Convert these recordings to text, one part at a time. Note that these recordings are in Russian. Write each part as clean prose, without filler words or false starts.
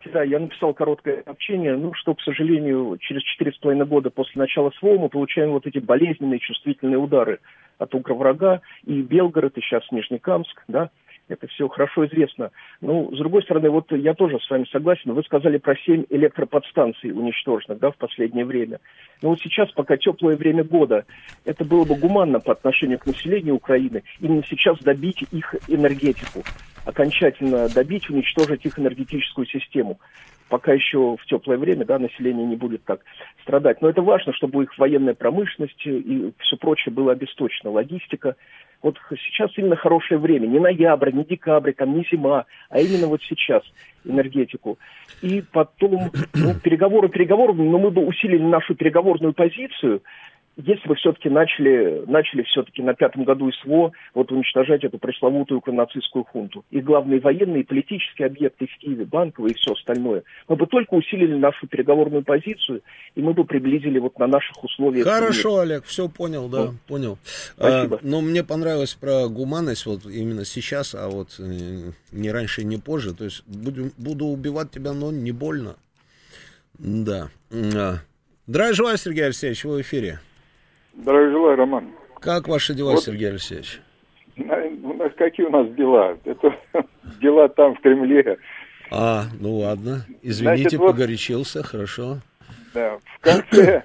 да, я написал короткое сообщение, что, к сожалению, через 4,5 года после начала СВО мы получаем вот эти болезненные, чувствительные удары от укроврага, и Белгород, и сейчас Нижнекамск, да, это все хорошо известно. С другой стороны, вот я тоже с вами согласен, вы сказали про 7 электроподстанций уничтоженных, да, в последнее время. Но вот сейчас, пока теплое время года, это было бы гуманно по отношению к населению Украины, именно сейчас добить их энергетику, окончательно добить, уничтожить их энергетическую систему. Пока еще в теплое время, да, население не будет так страдать. Но это важно, чтобы их военная промышленность и все прочее было обесточено, логистика. Вот сейчас именно хорошее время, не ноябрь, не декабрь, не зима, а именно вот сейчас энергетику. И потом, переговоры, но мы бы усилили нашу переговорную позицию, если бы все-таки начали все-таки на 5-м году СВО уничтожать эту пресловутую нацистскую хунту. И главные военные и политические объекты в Киеве, банковые и все остальное. Мы бы только усилили нашу переговорную позицию, и мы бы приблизили на наших условиях. Хорошо, Олег, все понял, да, понял. Спасибо. Но мне понравилось про гуманность именно сейчас, а не раньше, не позже. То есть буду убивать тебя, но не больно. Да. Здравия желаю, Сергей Алексеевич, вы в эфире. Здравия желаю, Роман. Как ваши дела, Сергей Алексеевич? Какие у нас дела? Это дела там, в Кремле. Ладно. Извините, погорячился, хорошо. Да, в конце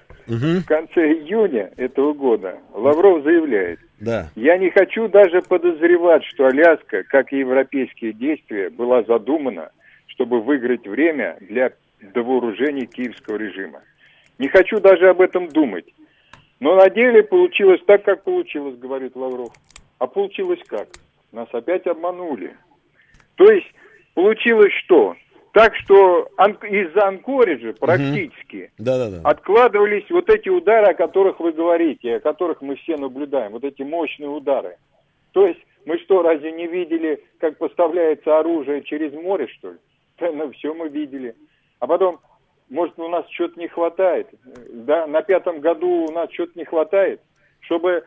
июня этого года Лавров заявляет, да. Я не хочу даже подозревать, что Аляска, как и европейские действия, была задумана, чтобы выиграть время для довооружения киевского режима. Не хочу даже об этом думать. Но на деле получилось так, как получилось, говорит Лавров. А получилось как? Нас опять обманули. То есть получилось что? Так что из-за Анкориджа практически откладывались вот эти удары, о которых вы говорите, о которых мы все наблюдаем, вот эти мощные удары. То есть мы что, разве не видели, как поставляется оружие через море, что ли? Да, все мы видели. А потом... Может, у нас что-то не хватает, да, на 5-м году у нас что-то не хватает, чтобы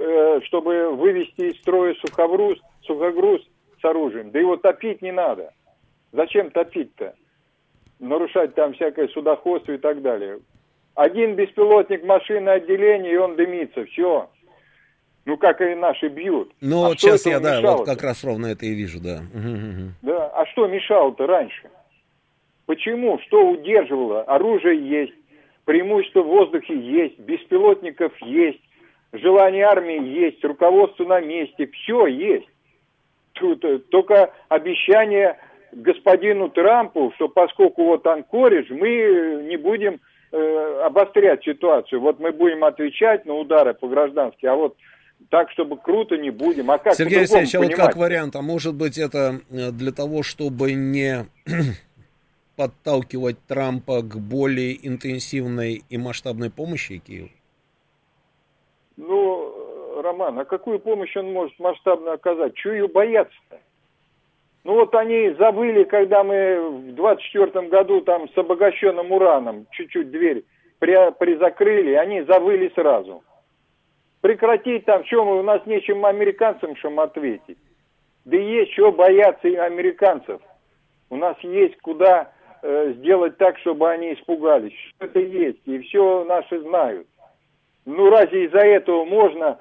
вывести из строя сухогруз с оружием, да его топить не надо. Зачем топить-то? Нарушать там всякое судоходство и так далее. Один беспилотник машинное отделение, и он дымится, все. Как и наши бьют. Сейчас я, как раз ровно это и вижу, да. Да, а что мешало-то раньше? Почему? Что удерживало? Оружие есть, преимущество в воздухе есть, беспилотников есть, желание армии есть, руководство на месте, все есть. Тут только обещание господину Трампу, что поскольку Анкоридж, мы не будем обострять ситуацию. Мы будем отвечать на удары по граждански, а так, чтобы круто не будем. А как Сергей Алексеевич, как вариант, может быть это для того, чтобы не... подталкивать Трампа к более интенсивной и масштабной помощи Киеву? Роман, а какую помощь он может масштабно оказать? Чего ее бояться-то? Они забыли, когда мы в 24-м году там с обогащенным ураном чуть-чуть дверь призакрыли, они завыли сразу. Прекратить там, у нас нечем американцам ответить. Да есть чего бояться и американцев. У нас есть куда сделать так, чтобы они испугались. Что это есть, и все наши знают. Разве из-за этого можно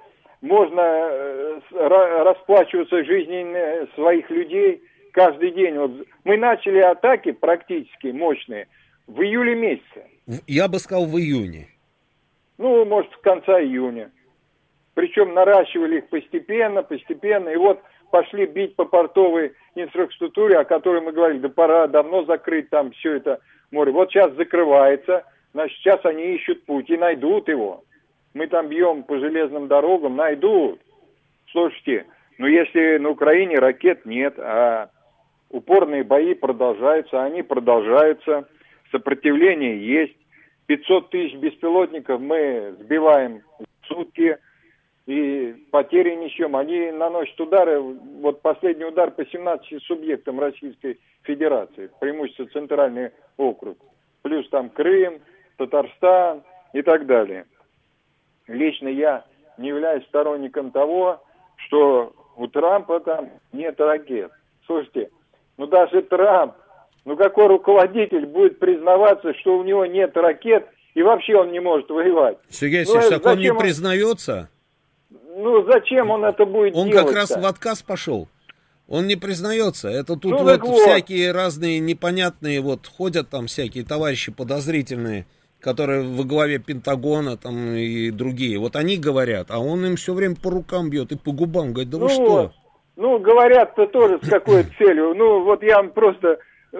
расплачиваться жизнью своих людей каждый день? Мы начали атаки практически мощные в июле месяце. Я бы сказал, в июне. Может, с конца июня. Причем наращивали их постепенно, и пошли бить по портовой инфраструктуре, о которой мы говорили, да пора давно закрыть там все это море. Сейчас закрывается, значит, сейчас они ищут путь и найдут его. Мы там бьем по железным дорогам, найдут. Слушайте, если на Украине ракет нет, а упорные бои продолжаются, они продолжаются, сопротивление есть, 500 тысяч беспилотников мы сбиваем в сутки, и потери несем. Они наносят удары, последний удар по 17 субъектам Российской Федерации, преимущество Центральный округ, плюс там Крым, Татарстан и так далее. Лично я не являюсь сторонником того, что у Трампа там нет ракет. Слушайте, даже Трамп Ну какой руководитель будет признаваться, что у него нет ракет и вообще он не может воевать? Сергей Алексеевич, так он не признается? Ну зачем он это будет делать? Он как раз в отказ пошел. Он не признается. Это тут вот всякие разные непонятные вот ходят там всякие товарищи подозрительные, которые во главе Пентагона там и другие. Вот они говорят, а он им все время по рукам бьет и по губам. Говорит, да вы что? Ну, говорят-то тоже с какой целью. Ну, вот я вам просто,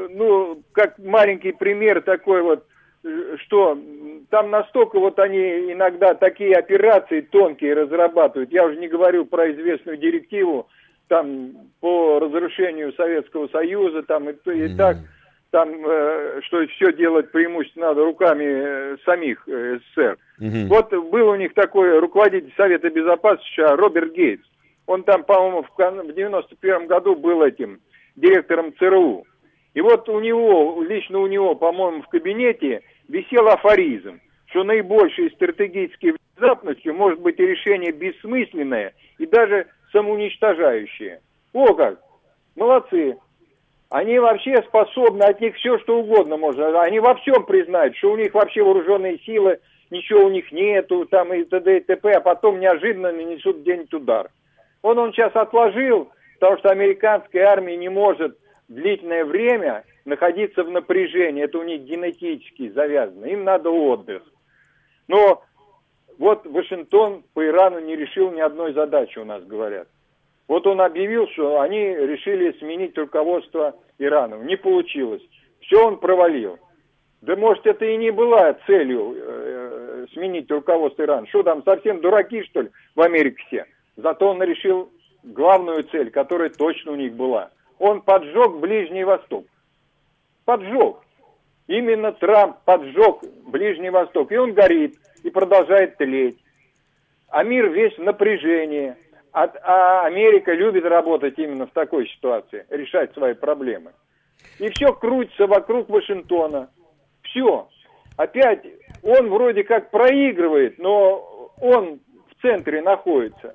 как маленький пример такой вот, что там настолько вот они иногда такие операции тонкие разрабатывают. Я уже не говорю про известную директиву, там, по разрушению Советского Союза, там, и так, там, что все делать преимущественно надо руками самих СССР. Вот был у них такой руководитель Совета Безопасности Роберт Гейтс. Он там, по-моему, в 91 году был этим директором ЦРУ. И вот лично у него, по-моему, в кабинете висел афоризм, что наибольшей стратегической внезапностью может быть и решение бессмысленное и даже самоуничтожающее. О как! Молодцы! Они вообще способны, от них все что угодно можно. Они во всем признают, что у них вообще вооруженные силы, ничего у них нету, там и т.д. и т.п., а потом неожиданно нанесут где-нибудь удар. Он сейчас отложил, потому что американская армия не может длительное время находиться в напряжении. Это у них генетически завязано. Им надо отдых. Но вот Вашингтон по Ирану не решил ни одной задачи, у нас говорят. Вот он объявил, что они решили сменить руководство Ираном. Не получилось. Все он провалил. Да может это и не была целью сменить руководство Ирана. Что там, совсем дураки, что ли, в Америке все? Зато он решил главную цель, которая точно у них была. Он поджег Ближний Восток. Поджег. Именно Трамп поджег Ближний Восток. И он горит, и продолжает тлеть. А мир весь в напряжении. А Америка любит работать именно в такой ситуации, решать свои проблемы. И все крутится вокруг Вашингтона. Все. Опять он вроде как проигрывает, но он в центре находится.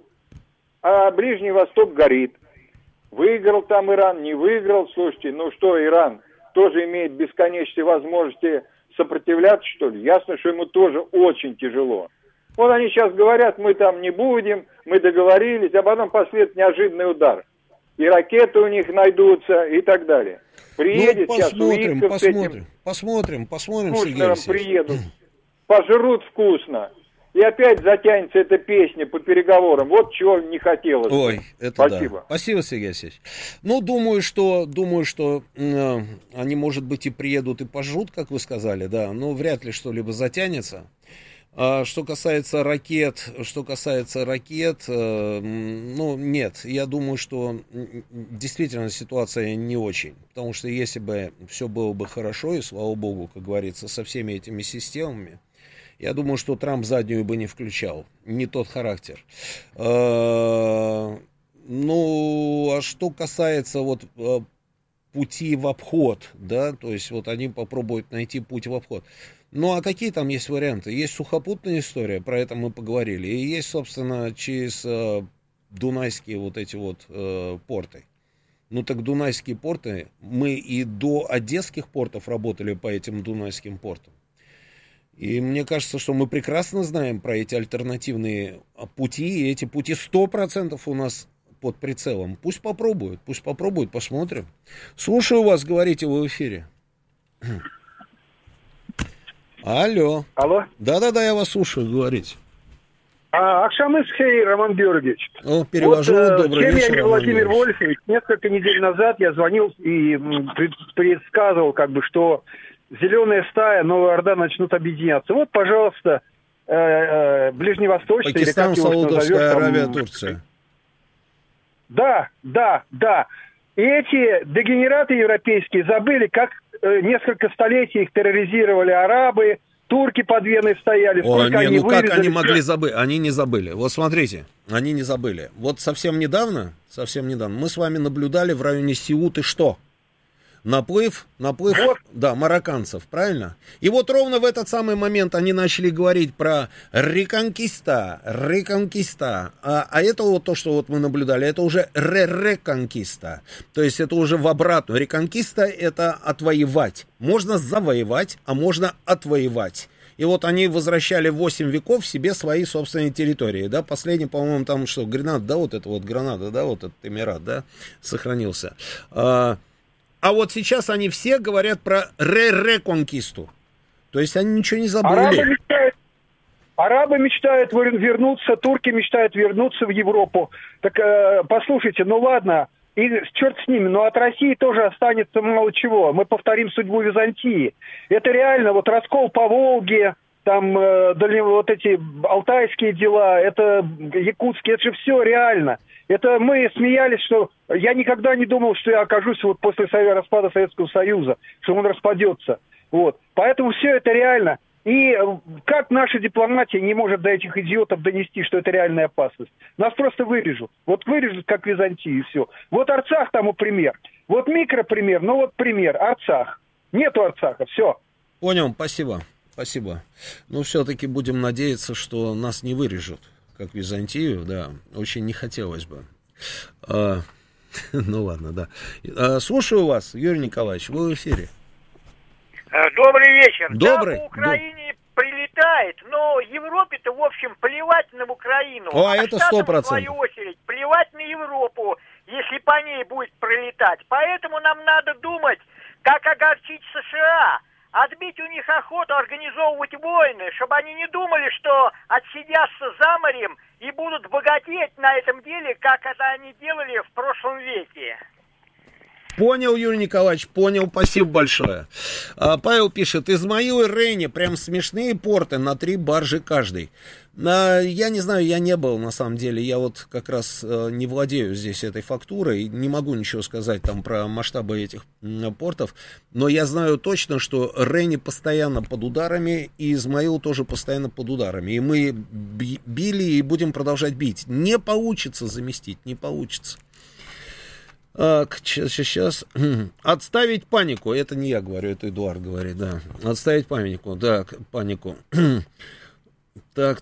А Ближний Восток горит. Выиграл там Иран, не выиграл. Слушайте, ну что, Иран тоже имеет бесконечные возможности сопротивляться, что ли? Ясно, что ему тоже очень тяжело. Вот они сейчас говорят, мы там не будем, мы договорились, а потом последует неожиданный удар. И ракеты у них найдутся и так далее. Приедет сейчас Уитков с этим... Посмотрим, Сергей приедут, пожрут вкусно. И опять затянется эта песня по переговорам. Вот чего не хотелось. Ой, это спасибо. Да. Спасибо, Сергей Алексеевич. Ну, думаю, что они, может быть, и приедут, и пожрут, как вы сказали, да, но вряд ли что-либо затянется. Что касается ракет, ну, нет, я думаю, что действительно ситуация не очень, потому что если бы все было бы хорошо, и слава богу, как говорится, со всеми этими системами, я думаю, что Трамп заднюю бы не включал, не тот характер. Ну, а что касается вот пути в обход, да, то есть вот они попробуют найти путь в обход. Ну, а какие там есть варианты? Есть сухопутная история, про это мы поговорили, и есть, собственно, через дунайские вот эти вот порты. Ну, так дунайские порты, мы и до одесских портов работали по этим дунайским портам. И мне кажется, что мы прекрасно знаем про эти альтернативные пути, и эти пути 100% у нас под прицелом. Пусть попробуют, посмотрим. Слушаю вас, говорите, вы в эфире. Алло. Да, я вас слушаю, говорите. Акшамысхей, Роман Георгиевич. Перевожу, добрый вечер, Роман Владимир Вольфович. Несколько недель назад я звонил и предсказывал, что Зеленая стая, Новая Орда начнут объединяться. Вот, пожалуйста, ближневосточная... Пакистан, Саудовская Аравия, Турция. Да. И эти дегенераты европейские забыли, как несколько столетий их терроризировали арабы, турки под Веной стояли. Как они могли забыть? Они не забыли. Вот смотрите, они не забыли. Вот совсем недавно, мы с вами наблюдали в районе Сеуты что? Наплыв, Вот. да, марокканцев, правильно? И вот ровно в этот самый момент они начали говорить про реконкиста. А это вот то, что вот мы наблюдали, это уже реконкиста. То есть это уже в обратную. Реконкиста — это отвоевать. Можно завоевать, а можно отвоевать. И вот они возвращали 8 веков себе свои собственные территории, да, последний, по-моему, там что, Гренада, да, вот это вот Гранада, да, вот этот Эмират, да, сохранился. А вот сейчас они все говорят про реконкисту. То есть они ничего не забыли. Арабы мечтают вернуться, турки мечтают вернуться в Европу. Так послушайте, ну ладно, и черт с ними, но от России тоже останется мало чего. Мы повторим судьбу Византии. Это реально, вот раскол по Волге, там вот эти алтайские дела, это якутские, это же все реально. Это мы смеялись, что я никогда не думал, что я окажусь вот после распада Советского Союза, что он распадется. Вот. Поэтому все это реально. И как наша дипломатия не может до этих идиотов донести, что это реальная опасность? Нас просто вырежут. Вот вырежут, как Византию, и все. Вот Арцах тому пример. Вот микропример, ну вот пример. Арцах. Нету Арцаха, все. Понял, спасибо. Ну, все-таки будем надеяться, что нас не вырежут, как Византию, да. Очень не хотелось бы. Ну, ладно, да. Слушаю вас, Юрий Николаевич, вы в эфире. Добрый вечер. Добрый. Да, по Украине прилетает, но Европе-то, в общем, плевать на Украину. Это 100%. В свою очередь, плевать на Европу, если по ней будет пролетать. Поэтому нам надо думать, как огорчить США, отбить у них охоту организовывать войны, чтобы они не думали, что отсидятся за морем и будут богатеть на этом деле, как это они делали в прошлом веке. Понял, Юрий Николаевич, понял, спасибо большое. Павел пишет, Измаил и Рейни, прям смешные порты, на 3 баржи каждый. Я не знаю, я не был, на самом деле, я вот как раз не владею здесь этой фактурой, не могу ничего сказать там про масштабы этих портов, но я знаю точно, что Рейни постоянно под ударами, и Измаил тоже постоянно под ударами, и мы били и будем продолжать бить. Не получится заместить, не получится. Сейчас. Отставить панику. Это не я говорю, это Эдуард говорит, да. Отставить панику, да, панику. Так.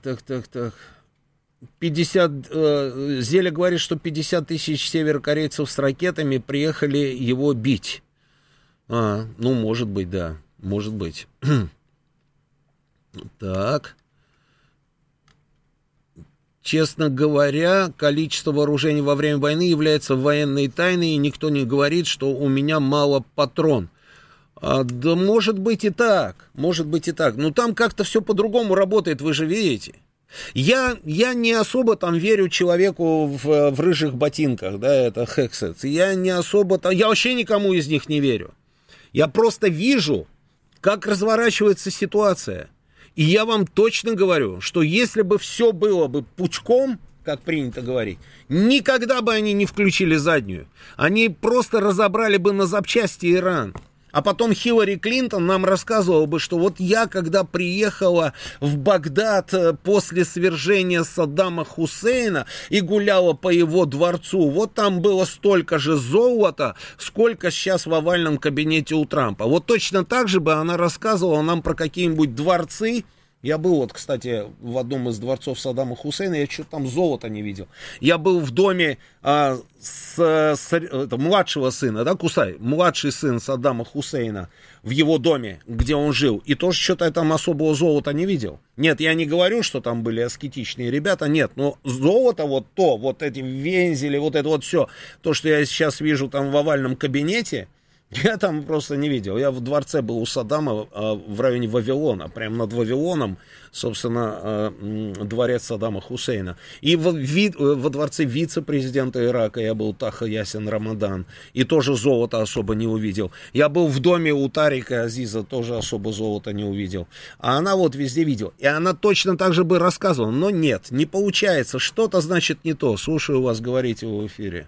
50... Зеля говорит, что 50 тысяч северокорейцев с ракетами приехали его бить. Ну, может быть, да. Может быть. Так. Честно говоря, количество вооружений во время войны является военной тайной, и никто не говорит, что у меня мало патрон. Да может быть и так, но там как-то все по-другому работает, вы же видите. Я не особо там верю человеку в рыжих ботинках, да, это Хексет. Я вообще никому из них не верю. Я просто вижу, как разворачивается ситуация. И я вам точно говорю, что если бы все было бы пучком, как принято говорить, никогда бы они не включили заднюю. Они просто разобрали бы на запчасти Иран. А потом Хиллари Клинтон нам рассказывала бы, что вот я, когда приехала в Багдад после свержения Саддама Хусейна и гуляла по его дворцу, вот там было столько же золота, сколько сейчас в овальном кабинете у Трампа. Вот точно так же бы она рассказывала нам про какие-нибудь дворцы. Я был, вот, кстати, в одном из дворцов Саддама Хусейна, я что-то там золота не видел. Я был в доме младшего сына, да, Кусай, младший сын Саддама Хусейна, в его доме, где он жил, и тоже что-то я там особого золота не видел. Нет, я не говорю, что там были аскетичные ребята, нет, но золото вот то, вот эти вензели, вот это вот все, то, что я сейчас вижу там в овальном кабинете, я там просто не видел. Я в дворце был у Саддама в районе Вавилона. Прямо над Вавилоном, собственно, дворец Саддама Хусейна. И во дворце вице-президента Ирака я был, Таха Ясин Рамадан. И тоже золота особо не увидел. Я был в доме у Тарика Азиза, тоже особо золота не увидел. А она вот везде видела. И она точно так же бы рассказывала. Но нет, не получается. Что-то значит не то. Слушаю вас, говорите в эфире.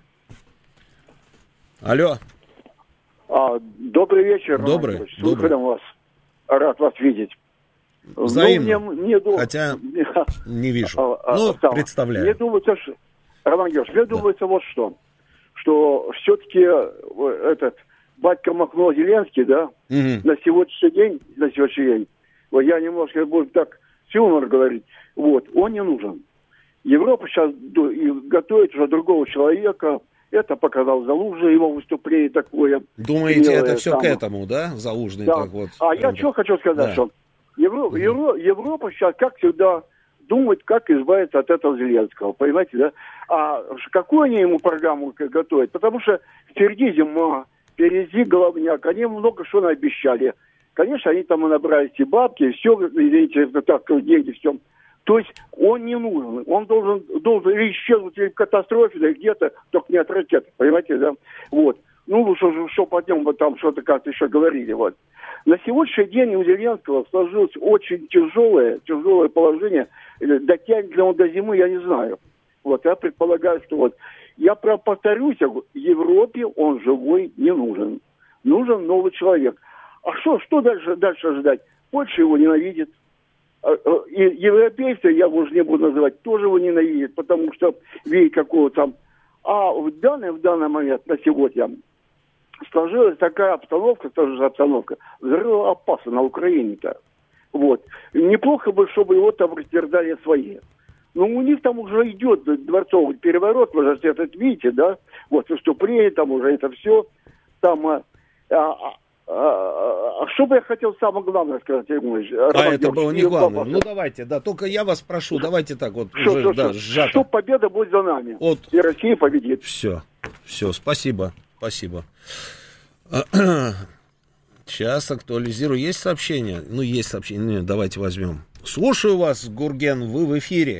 Алло. Добрый вечер. Добрый. С выходом вас. Рад вас видеть. Взаимно. Хотя не вижу. Представляю. Мне думается, Роман Георгиевич, мне думается вот что все-таки батька Махно Зеленский, да, на сегодняшний день, вот я немножко буду так с юмором говорить, вот, он не нужен. Европа сейчас готовит уже другого человека. Это показал Залужный, его выступление такое. Думаете, смелое, это все там. к этому, да? Залужный Да. так вот. Я что хочу сказать, Да. что Европа сейчас, как всегда, думает, как избавиться от этого Зеленского, понимаете, да? А какую они ему программу готовят? Потому что впереди зима, впереди головняк, они много что наобещали. Конечно, они там и набрали эти бабки, и все, извините, так, деньги, все. То есть он не нужен, он должен или исчезнуть или в катастрофе, или где-то, только не от ракет, понимаете, да? Вот. Ну, что потом вот там что-то как-то еще говорили, вот. На сегодняшний день у Зеленского сложилось очень тяжелое положение. Дотянет ли он до зимы, я не знаю. Вот, я предполагаю, что вот. Я повторюсь, Европе он живой не нужен. Нужен новый человек. А что дальше ждать? Польша его ненавидит. И европейцы, я уже не буду называть, тоже его ненавидят, потому что видят какого там. А в данный момент, на сегодня, сложилась такая обстановка, взрывоопасна на Украине-то. Вот. Неплохо бы, чтобы его там растерзали свои. Но у них там уже идет дворцовый переворот, вы же это видите, да? Вот, выступление там уже, это все. Там, что бы я хотел самое главное сказать, это было не главное. Ну, давайте, да, только я вас прошу, давайте так вот, уже, да, сжато. Что победа будет за нами, и Россия победит. Все, спасибо. Сейчас актуализирую. Есть сообщение? Ну, есть сообщение. Нет, давайте возьмем. Слушаю вас, Гурген, вы в эфире.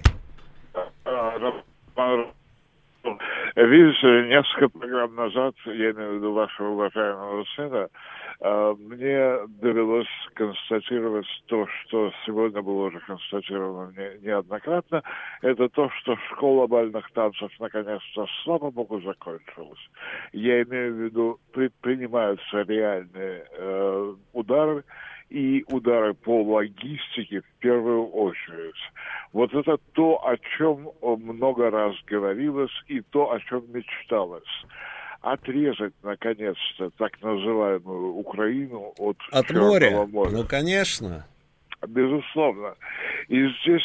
Видите, несколько программ назад, я имею в виду вашего уважаемого сына, мне довелось констатировать то, что сегодня было уже констатировано неоднократно, это то, что школа бальных танцев наконец-то, слава богу, закончилась. Я имею в виду, предпринимаются реальные удары, и удары по логистике в первую очередь. Вот это то, о чем много раз говорилось, и то, о чем мечталось. Отрезать, наконец-то, так называемую Украину от Черного моря. Ну, конечно. Безусловно. И здесь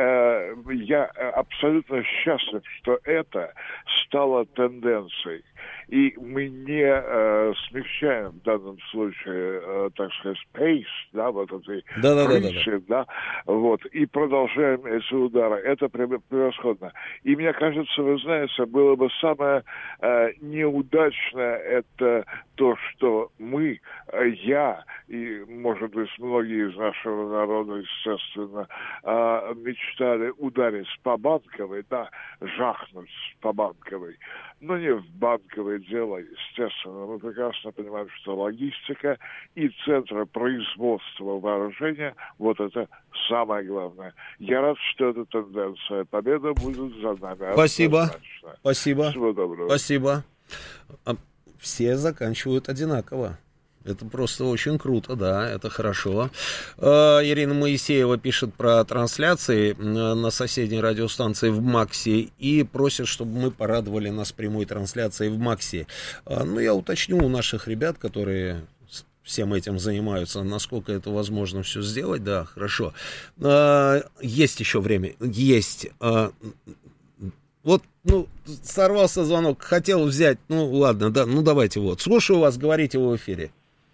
я абсолютно счастлив, что это стало тенденцией. И мы не смягчаем в данном случае, так сказать, pace, да, вот этой прыщи, да, вот, и продолжаем эти удары. Это превосходно. И мне кажется, вы знаете, было бы самое неудачное это то, что мы, я и, может быть, многие из нашего народа, естественно, мечтали ударить по Банковой, да, жахнуть по Банковой. Но не в банковое дело, естественно. Мы прекрасно понимаем, что логистика и центры производства вооружения, вот это самое главное. Я рад, что это тенденция. Победа будет за нами. Спасибо. Спасибо. Всего доброго. Спасибо. Все заканчивают одинаково. Это просто очень круто, да, это хорошо. Ирина Моисеева пишет про трансляции на соседней радиостанции в Максе и просит, чтобы мы порадовали нас прямой трансляцией в Максе. Ну, я уточню у наших ребят, которые всем этим занимаются, насколько это возможно все сделать, да, хорошо. Есть еще время, есть. Вот, ну, сорвался звонок, хотел взять, ну, ладно, да, ну, давайте вот. Слушаю вас, говорите в эфире.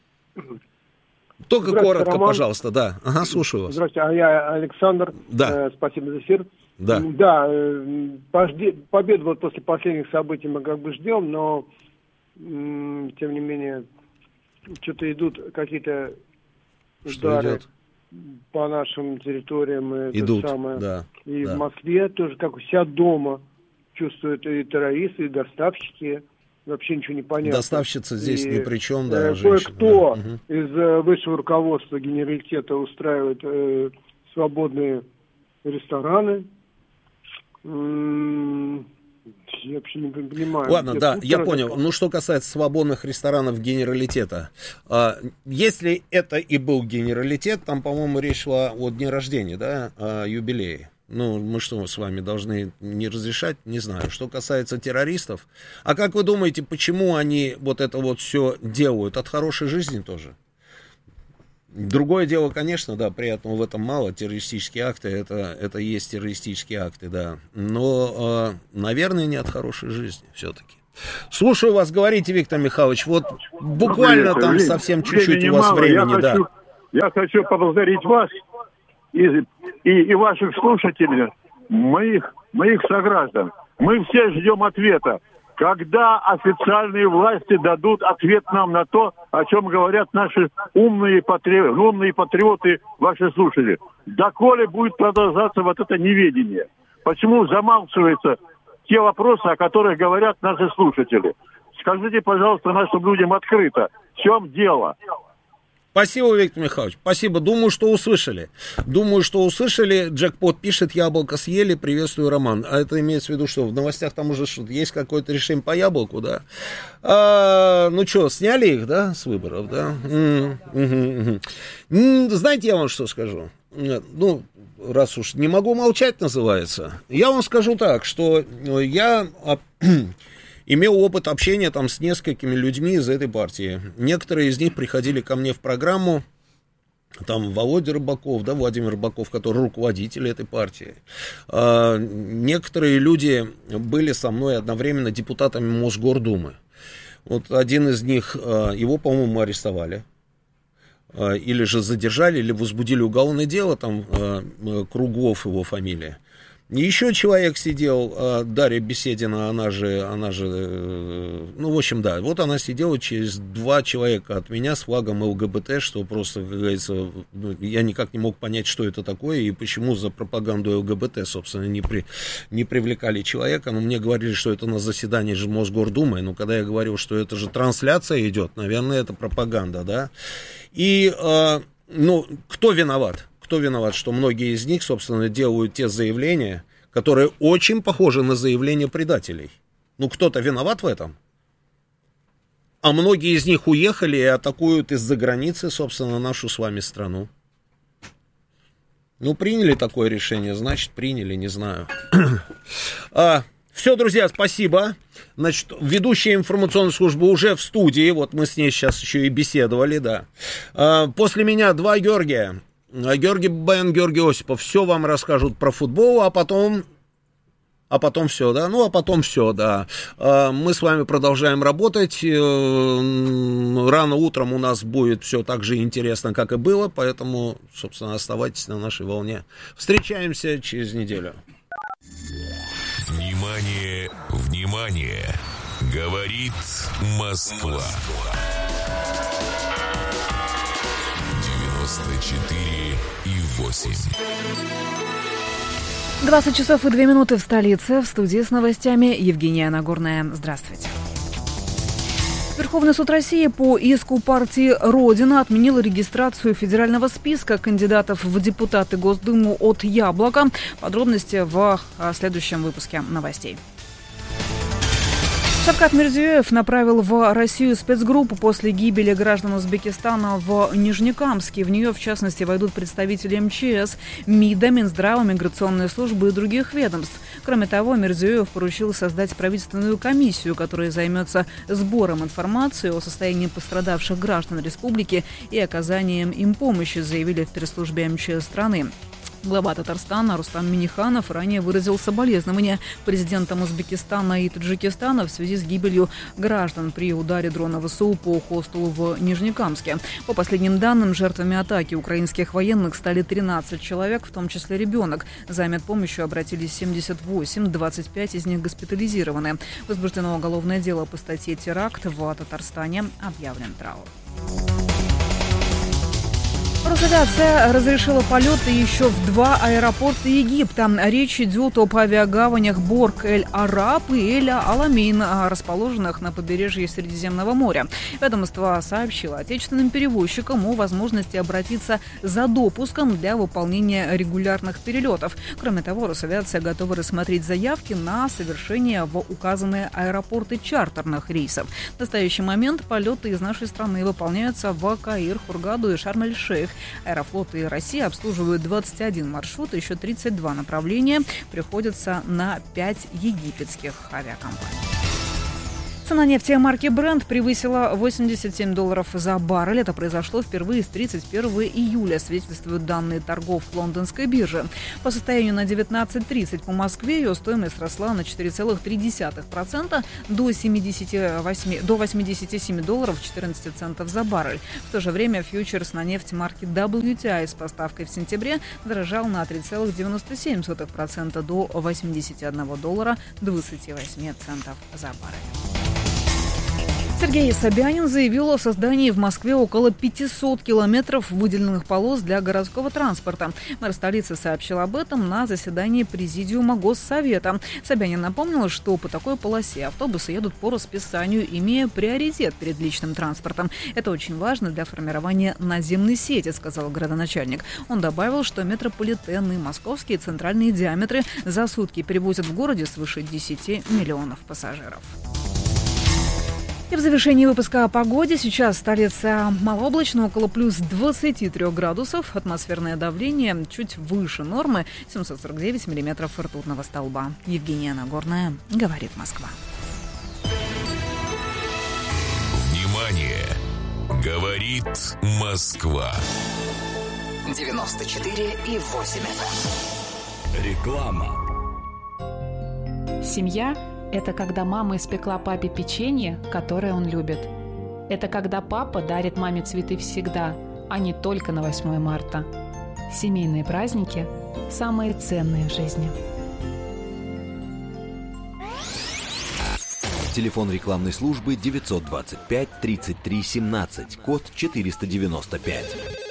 Только коротко, Роман. Пожалуйста, да. Ага, слушаю вас. Здравствуйте, а я Александр. Да. Спасибо за эфир. Да. Да, победу вот после последних событий мы как бы ждем, но тем не менее что-то идут какие-то удары по нашим территориям. Идут, да. И в Москве тоже, как у себя дома, чувствуют и террористы, и доставщики. Вообще ничего не понятно. Доставщица здесь ни при чем, да, кое-кто из высшего руководства генералитета устраивает свободные рестораны. Я вообще не понимаю. Ладно, да, я понял. Ну, что касается свободных ресторанов генералитета. Если это и был генералитет, там, по-моему, речь шла о дне рождения, да, о юбилее. Ну, мы что, с вами должны не разрешать? Не знаю. Что касается террористов, а как вы думаете, почему они вот это вот все делают? От хорошей жизни тоже? Другое дело, конечно, да, приятного в этом мало. Террористические акты, это есть террористические акты, да. Но, наверное, не от хорошей жизни все-таки. Слушаю вас, говорите, Виктор Михайлович. Вот буквально там совсем чуть-чуть у вас времени, да. Я хочу поблагодарить вас и ваших слушателей, моих сограждан. Мы все ждем ответа. Когда официальные власти дадут ответ нам на то, о чем говорят наши умные патриоты, ваши слушатели? Доколе будет продолжаться вот это неведение? Почему замалчиваются те вопросы, о которых говорят наши слушатели? Скажите, пожалуйста, нашим людям открыто, в чем дело? Спасибо, Виктор Михайлович, спасибо. Думаю, что услышали. Джекпот пишет, яблоко съели, приветствую, Роман. А это имеется в виду, что в новостях там уже что-то есть какое-то решение по яблоку, да? Ну что, сняли их, да, с выборов, да? Знаете, я вам что скажу? Ну, раз уж не могу молчать, называется. Я вам скажу так, что я имел опыт общения там с несколькими людьми из этой партии. Некоторые из них приходили ко мне в программу, там Володя Рыбаков, да, Владимир Рыбаков, который руководитель этой партии. Некоторые люди были со мной одновременно депутатами Мосгордумы. Вот один из них, его, по-моему, арестовали. Или же задержали, или возбудили уголовное дело, там Круглов его фамилия. Еще человек сидел, Дарья Беседина, она же, ну, в общем, да, вот она сидела через 2 человека от меня с флагом ЛГБТ, что просто, как говорится, я никак не мог понять, что это такое, и почему за пропаганду ЛГБТ, собственно, не привлекали человека, но мне говорили, что это на заседании же Мосгордумы, но когда я говорил, что это же трансляция идет, наверное, это пропаганда, да, и, ну, кто виноват? Кто виноват, что многие из них, собственно, делают те заявления, которые очень похожи на заявления предателей? Ну, кто-то виноват в этом? А многие из них уехали и атакуют из-за границы, собственно, нашу с вами страну. Ну, приняли такое решение, значит, приняли, не знаю. Все, друзья, спасибо. Значит, ведущая информационной службы уже в студии, вот мы с ней сейчас еще и беседовали, да. После меня 2 Георгия. Георгий Бен, Георгий Осипов, все вам расскажут про футбол, а потом все, да, ну, а потом все, да. Мы с вами продолжаем работать, рано утром у нас будет все так же интересно, как и было, поэтому, собственно, оставайтесь на нашей волне. Встречаемся через неделю. Внимание, внимание, говорит Москва. 94,8. 20 часов и 2 минуты в столице. В студии с новостями Евгения Нагорная. Здравствуйте. Верховный суд России по иску партии «Родина» отменил регистрацию федерального списка кандидатов в депутаты Госдумы от «Яблока». Подробности в следующем выпуске новостей. Шавкат Мирзиёев направил в Россию спецгруппу после гибели граждан Узбекистана в Нижнекамске. В нее, в частности, войдут представители МЧС, МИДа, Минздрава, миграционной службы и других ведомств. Кроме того, Мирзиёев поручил создать правительственную комиссию, которая займется сбором информации о состоянии пострадавших граждан республики и оказанием им помощи, заявили в пресс-службе МЧС страны. Глава Татарстана Рустам Минниханов ранее выразил соболезнования президентам Узбекистана и Таджикистана в связи с гибелью граждан при ударе дрона ВСУ по хостелу в Нижнекамске. По последним данным, жертвами атаки украинских военных стали 13 человек, в том числе ребенок. За медпомощью обратились 78, 25 из них госпитализированы. Возбуждено уголовное дело по статье «Теракт». В Татарстане объявлен траур. Росавиация разрешила полеты еще в 2 аэропорта Египта. Речь идет об авиагаванях Борг-эль-Араб и Эль-Аламин, расположенных на побережье Средиземного моря. Ведомство сообщило отечественным перевозчикам о возможности обратиться за допуском для выполнения регулярных перелетов. Кроме того, Росавиация готова рассмотреть заявки на совершение в указанные аэропорты чартерных рейсов. В настоящий момент полеты из нашей страны выполняются в Каир, Хургаду и Шарм-эль-Шейх. Балтик. Аэрофлот и Россия обслуживают 21 маршрут, еще 32 направления приходится на 5 египетских авиакомпаний. Цена нефти марки Brent превысила $87 за баррель. Это произошло впервые с 31 июля, свидетельствуют данные торгов лондонской биржи. По состоянию на 19:30 по Москве ее стоимость росла на 4,3% до $87.14 за баррель. В то же время фьючерс на нефть марки WTI с поставкой в сентябре дорожал на 3,97% до $81.28 за баррель. Сергей Собянин заявил о создании в Москве около 500 километров выделенных полос для городского транспорта. Мэр столицы сообщил об этом на заседании Президиума Госсовета. Собянин напомнил, что по такой полосе автобусы едут по расписанию, имея приоритет перед личным транспортом. Это очень важно для формирования наземной сети, сказал градоначальник. Он добавил, что метрополитенные, московские центральные диаметры за сутки перевозят в городе свыше 10 миллионов пассажиров. И в завершении выпуска о погоде. Сейчас столица малооблачно, около плюс 23 градусов. Атмосферное давление чуть выше нормы, 749 миллиметров ртутного столба. Евгения Нагорная, говорит Москва. Внимание! Говорит Москва. 94,8 FM. Реклама. Семья – это когда мама испекла папе печенье, которое он любит. Это когда папа дарит маме цветы всегда, а не только на 8 марта. Семейные праздники – самые ценные в жизни. Телефон рекламной службы 925 33 17, код 495.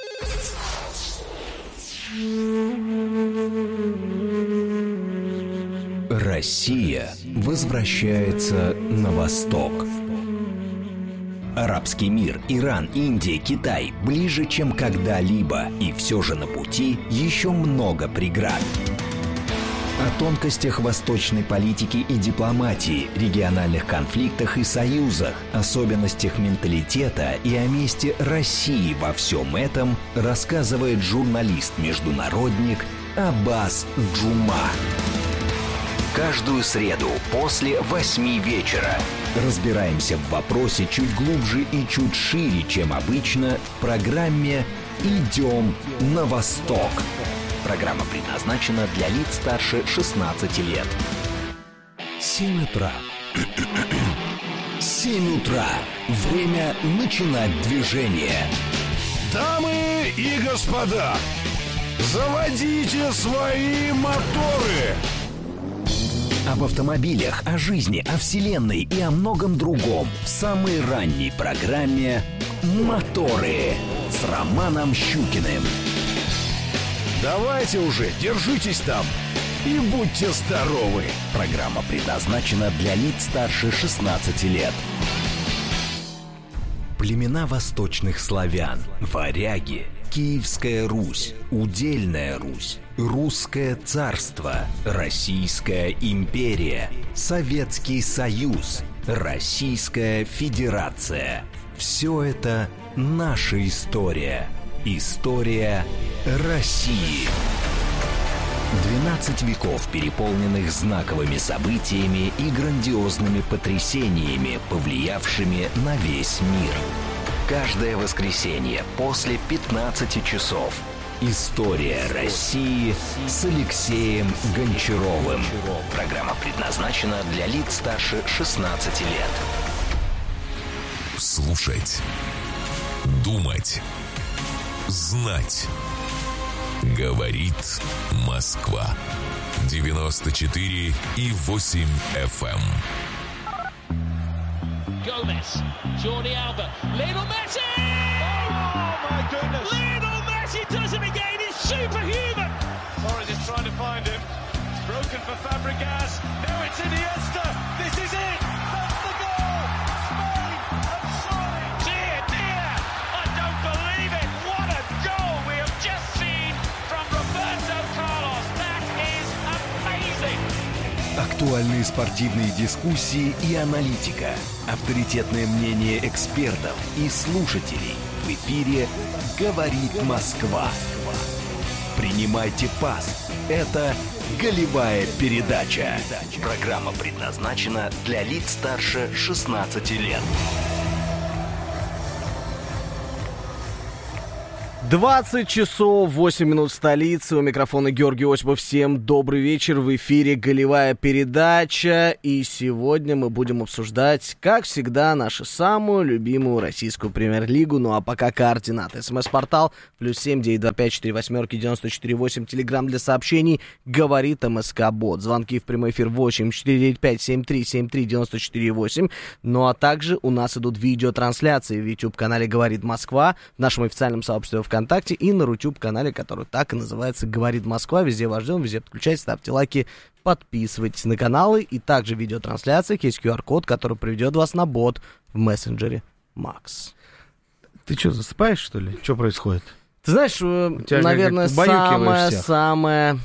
Россия возвращается на восток. Арабский мир, Иран, Индия, Китай ближе, чем когда-либо, и все же на пути еще много преград. О тонкостях восточной политики и дипломатии, региональных конфликтах и союзах, особенностях менталитета и о месте России во всем этом рассказывает журналист-международник Аббас Джума. Каждую среду после 8 вечера разбираемся в вопросе чуть глубже и чуть шире, чем обычно, в программе «Идем на восток». Программа предназначена для лиц старше 16 лет. 7 утра. 7 утра. Время начинать движение. Дамы и господа, заводите свои моторы. Об автомобилях, о жизни, о вселенной и о многом другом в самой ранней программе «Моторы» с Романом Щукиным. Давайте уже, держитесь там и будьте здоровы. Программа предназначена для лиц старше 16 лет. Племена восточных славян, варяги, Киевская Русь, Удельная Русь, Русское царство, Российская империя, Советский Союз, Российская Федерация. Все это наша история. История России. 12 веков, переполненных знаковыми событиями и грандиозными потрясениями, повлиявшими на весь мир. Каждое воскресенье после 15 часов. История России с Алексеем Гончаровым. Программа предназначена для лиц старше 16 лет. Слушать. Думать. Знать. Говорит Москва. 94,8 FM. Gomez, Jordi Alba, Lionel Messi! Oh my goodness! Lionel Messi does it again. He's superhuman. Torres is trying to find him. It's broken for Fabregas. Now it's Iniesta. This is it. That's the goal. Spain have signed. Dear, dear, I don't believe it. What a goal we have just seen from Roberto Carlos. That is amazing. Актуальные спортивные дискуссии и аналитика. Авторитетное мнение экспертов и слушателей. В эфире «Говорит Москва». Принимайте пас. Это «Голевая передача». Программа предназначена для лиц старше 16 лет. 20 часов 8 минут в столице. У микрофона Георгий Осипов. Всем добрый вечер. В эфире «Голевая передача». И сегодня мы будем обсуждать, как всегда, нашу самую любимую российскую премьер-лигу. Ну а пока координаты. СМС-портал +7 925 48 94 8. Телеграм для сообщений. Говорит МСК-бот. Звонки в прямой эфир 8 495 73 73 94 8. Ну а также у нас идут видеотрансляции в YouTube-канале «Говорит Москва», в нашем официальном сообществе ВКонтакте и на Рутюб-канале, который так и называется «Говорит Москва». Везде вас ждем, везде подключайтесь, ставьте лайки, подписывайтесь на каналы. И также в видеотрансляциях есть QR-код, который приведет вас на бот в мессенджере Макс. Ты что, засыпаешь, что ли? Что происходит? Ты знаешь, наверное, самое...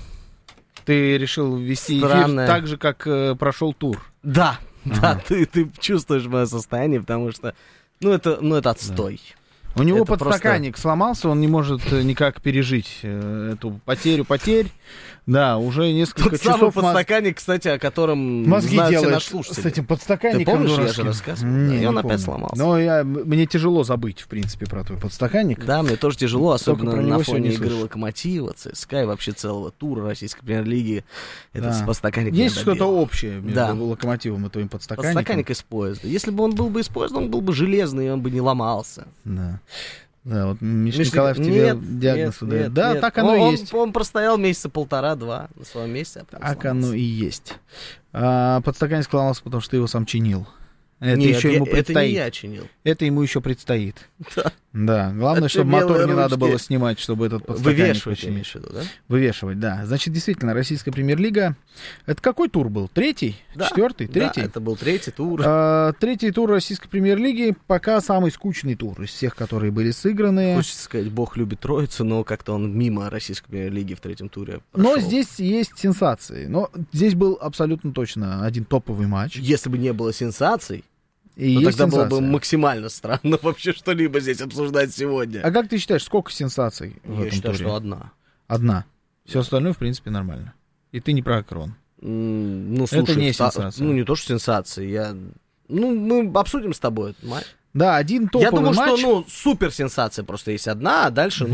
Ты решил вести странное... эфир так же, как прошел тур. Да, да, ты чувствуешь мое состояние, потому что, это отстой. Да. У него это подстаканник сломался, он не может никак пережить эту потерь. Да, уже несколько Тот часов... самый подстаканник, кстати, о котором мозги знают все делаешь наши слушатели. с этим подстаканником. Ты помнишь, дурацким? я же рассказывал? И он опять сломался. Но мне тяжело забыть, в принципе, про твой подстаканник. Да, мне тоже тяжело, особенно на фоне игры Локомотива, ЦСКА и вообще целого тура российской премьер-лиги. Это с подстаканником. Есть что-то общее между Локомотивом и твоим подстаканником? Подстаканник из поезда. Если бы он был бы из поезда, он был бы железный, и он бы не ломался. Да. Да, вот Миша Николаев тебе диагноз выдает. Да, так оно и есть. Он простоял месяца 1,5-2 на своем месте. Так оно и есть. Подстаканник сломался, потому что ты его сам чинил. Это Нет, еще ему предстоит. Это не я чинил. Это ему еще предстоит. Да. Да, главное, чтобы мотор не надо было снимать, чтобы этот подстаканник починить. Вывешивать, да? Вывешивать, да. Значит, действительно, российская премьер-лига. Это какой тур был? Третий? Да. Четвертый? Третий? Да, это был третий тур. Третий тур российской премьер-лиги. Пока самый скучный тур из всех, которые были сыграны. Хочется сказать, Бог любит троицу, но как-то он мимо российской премьер-лиги в третьем туре прошел. Но здесь есть сенсации. Но здесь был абсолютно точно один топовый матч. Если бы не было сенсаций, и тогда было бы максимально странно вообще что-либо здесь обсуждать сегодня. А как ты считаешь, сколько сенсаций в этом туре? Я считаю, что одна. Одна. Все остальное, в принципе, нормально. И ты не про Акрон. Ну, слушай, это не сенсация. Ну, не то, что сенсация. Мы обсудим с тобой этот матч. Да, один топовый матч. Я думаю, что, супер сенсация просто есть одна, а дальше,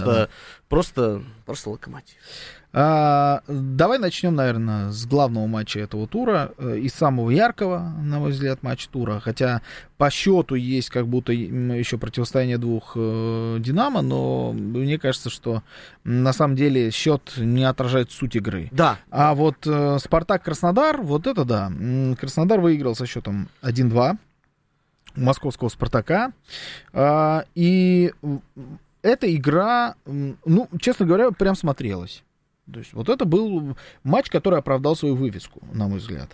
просто Локомотив. Давай начнем, наверное, с главного матча этого тура и самого яркого, на мой взгляд, матча тура. Хотя по счету есть как будто еще противостояние двух «Динамо», но мне кажется, что на самом деле счет не отражает суть игры. Да. А вот «Спартак-Краснодар», вот это да. Краснодар выиграл со счетом 1-2 у московского «Спартака». И эта игра, честно говоря, прям смотрелась. То есть вот это был матч, который оправдал свою вывеску, на мой взгляд.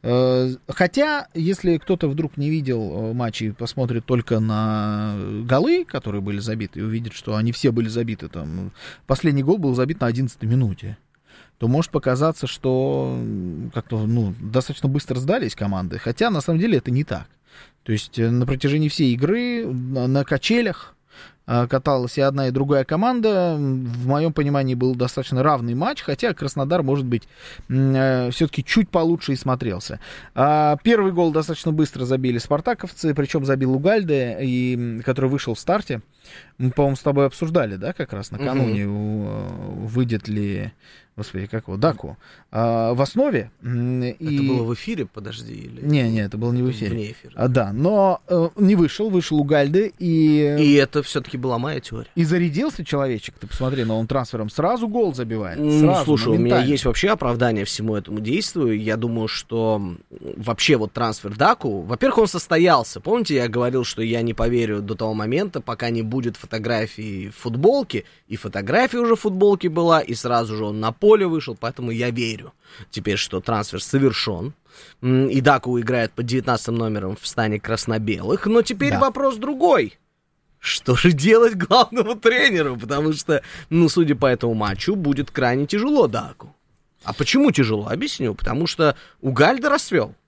Хотя, если кто-то вдруг не видел матч и посмотрит только на голы, которые были забиты, и увидит, что они все были забиты, там, последний гол был забит на 11-й минуте, то может показаться, что как-то, достаточно быстро сдались команды. Хотя, на самом деле, это не так. То есть на протяжении всей игры на качелях каталась и одна, и другая команда. В моем понимании был достаточно равный матч, хотя Краснодар, может быть, все-таки чуть получше и смотрелся. Первый гол достаточно быстро забили спартаковцы, причем забил Угальде, который вышел в старте. Мы, по-моему, с тобой обсуждали, да, как раз накануне, выйдет ли, господи, как его, Даку, в основе. Это было в эфире, подожди? Или... Не, это было не в эфире. Вне эфира. Да, но не вышел Угальде. И это все-таки была моя теория. И зарядился человечек, ты посмотри, но он трансфером сразу гол забивает. Слушай, у меня есть вообще оправдание всему этому действию. Я думаю, что вообще вот трансфер Даку, во-первых, он состоялся. Помните, я говорил, что я не поверю до того момента, пока не будет фотографии в футболке, и фотография уже в футболке была, и сразу же он на поле вышел, поэтому я верю теперь, что трансфер совершен, и Даку играет под 19 номером в стане красно-белых, но теперь вопрос другой. Что же делать главному тренеру? Потому что, судя по этому матчу, будет крайне тяжело Даку. А почему тяжело? Объясню. Потому что Угальде расцвел.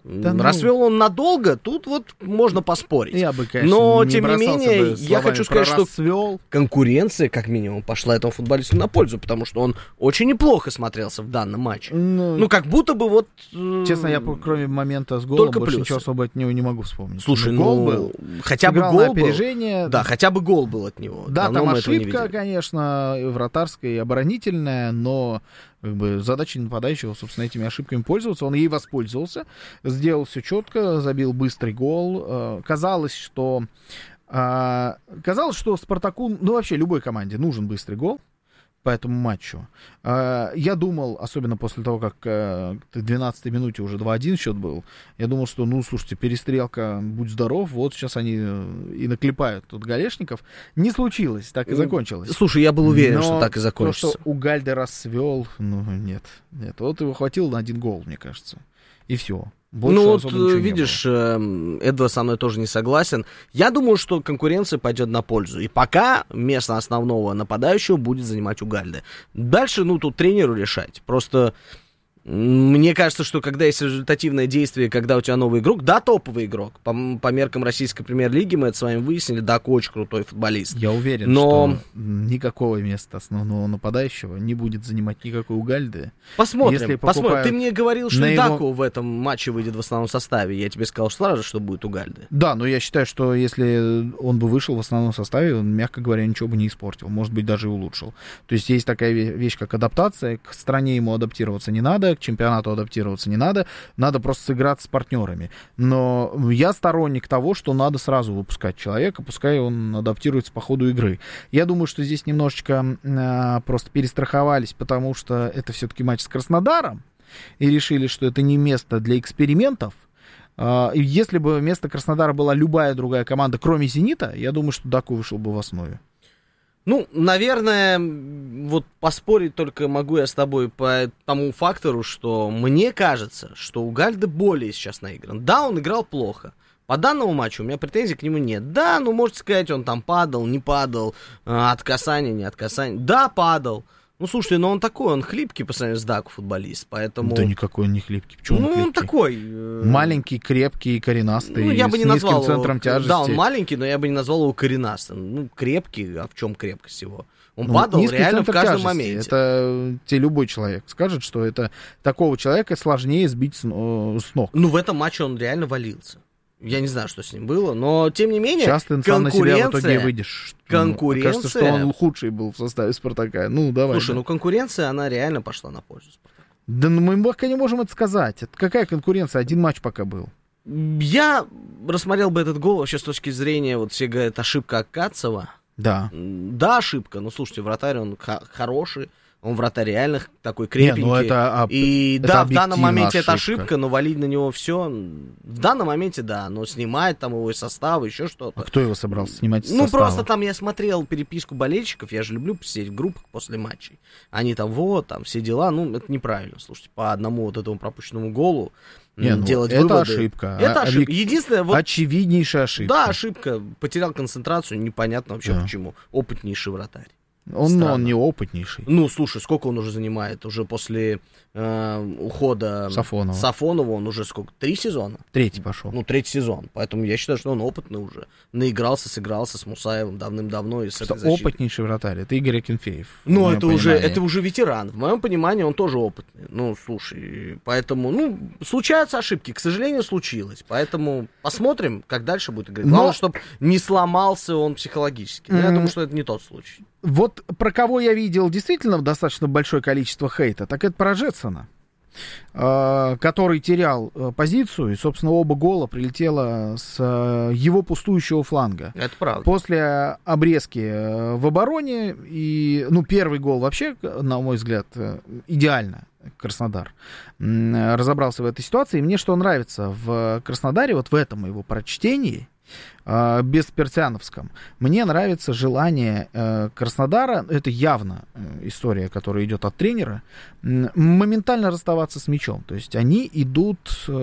Расцвел он надолго, тут вот можно поспорить. Я бы, конечно, но, не тем не менее, я хочу сказать, что расцвел. Конкуренция, как минимум, пошла этому футболисту на пользу, потому что он очень неплохо смотрелся в данном матче. Ну, как будто бы вот... Честно, я кроме момента с голом только больше плюсы. ничего особо от него не могу вспомнить. Слушай, гол был. Хотя бы Сыграл гол на опережение. был. Да, хотя бы гол был от него. Да, давно там мы этого не ошибка, видели. конечно, вратарская и оборонительная, но как бы задача нападающего, собственно, этими ошибками пользоваться. Он ей воспользовался, сделал все четко, забил быстрый гол. Казалось, что Спартаку, ну вообще любой команде нужен быстрый гол по этому матчу. Я думал, особенно после того, как в 12-й минуте уже 2-1 счет был, я думал, что, ну, слушайте, перестрелка, будь здоров, вот сейчас они и наклепают тут голешников. Не случилось, так и закончилось. Слушай, я был уверен, что так и закончится. То, что Угальде расцвел, ну, нет. Вот его хватило на один гол, мне кажется. И все. Больше ну вот, видишь, Эдва со мной тоже не согласен. Я думаю, что конкуренция пойдет на пользу. И пока место основного нападающего будет занимать Угальде. Дальше, ну, тут тренеру решать. Просто мне кажется, что когда есть результативное действие, когда у тебя новый игрок, да, топовый игрок. По меркам российской премьер-лиги мы это с вами выяснили, да, очень крутой футболист. Я уверен, что никакого места основного нападающего не будет занимать никакой Угальде. Посмотрим. Ты мне говорил, что Даку в этом матче выйдет в основном составе. Я тебе сказал сразу, что будет Угальде. Да, но я считаю, что если он бы вышел в основном составе, он, мягко говоря, ничего бы не испортил. Может быть, даже и улучшил. То есть есть такая вещь, как адаптация. К стране ему адаптироваться не надо, к чемпионату адаптироваться не надо, надо просто сыграть с партнерами. Но я сторонник того, что надо сразу выпускать человека, пускай он адаптируется по ходу игры. Я думаю, что здесь немножечко просто перестраховались, потому что это все-таки матч с Краснодаром, и решили, что это не место для экспериментов. И если бы вместо Краснодара была любая другая команда, кроме «Зенита», я думаю, что Даку вышел бы в основе. Ну, наверное, вот поспорить только могу я с тобой по тому фактору, что мне кажется, что Угальде более сейчас наигран. Да, он играл плохо. По данному матчу у меня претензий к нему нет. Да, ну, можете сказать, он там падал, не падал, от касания, не от касания. Да, падал. Ну, слушайте, но он такой, он хлипкий по сравнению с Даку футболист, поэтому... Да никакой он не хлипкий. Почему он хлипкий? Он такой... Маленький, крепкий, коренастый, ну, я бы не назвал низким центром тяжести. Да, он маленький, но я бы не назвал его коренастым. Ну, крепкий, а в чем крепкость его? Он падал реально в каждом моменте. Это тебе любой человек скажет, что это такого человека сложнее сбить с ног. Ну, в этом матче он реально валился. Я не знаю, что с ним было, но, тем не менее, сейчас ты сам на себя в итоге выйдешь. Конкуренция... Кажется, что он худший был в составе «Спартака». Ну, давай. Слушай, ну конкуренция, она реально пошла на пользу «Спартака». Да, ну мы пока не можем это сказать. Это какая конкуренция? Один матч пока был. Я рассмотрел бы этот гол вообще с точки зрения, вот все говорят, ошибка Акацева. Да. Да, ошибка. Ну, слушайте, вратарь, он хороший. Он вратарь реально такой крепенький. Не, ну это да, в данном моменте это ошибка, но валить на него все. В данном моменте, да, но снимать там его из состава, еще что-то. А кто его собрался снимать из состава? Ну, просто там я смотрел переписку болельщиков, я же люблю посидеть в группах после матчей. Они там, вот, там, все дела. Ну, это неправильно, слушайте, по одному вот этому пропущенному голу делать это выводы. Ошибка. Это ошибка. Единственное, вот... Очевиднейшая ошибка. Да, ошибка. Потерял концентрацию, непонятно вообще почему. Опытнейший вратарь. Он не опытнейший. Ну, слушай, сколько он уже занимает? Уже после ухода Сафонова он уже сколько? 3 сезона? 3-й пошел. Ну, 3-й сезон. Поэтому я считаю, что он опытный уже. Наигрался, сыгрался с Мусаевым давным-давно. И с этой защитой. Опытнейший вратарь. Это Игорь Акинфеев. Ну, это уже ветеран. В моем понимании он тоже опытный. Ну, слушай, поэтому, ну, случаются ошибки. К сожалению, случилось. Поэтому посмотрим, как дальше будет играть. Главное, чтобы не сломался он психологически. Но я думаю, что это не тот случай. Вот про кого я видел действительно достаточно большое количество хейта, так это про Джетсона, который терял позицию, и, собственно, оба гола прилетело с его пустующего фланга. Это правда. После обрезки в обороне, и, ну, первый гол вообще, на мой взгляд, идеально Краснодар разобрался в этой ситуации. И мне что нравится в Краснодаре, вот в этом его прочтении, бесперсяновском, мне нравится желание Краснодара, это явно история, которая идет от тренера, моментально расставаться с мячом. То есть они идут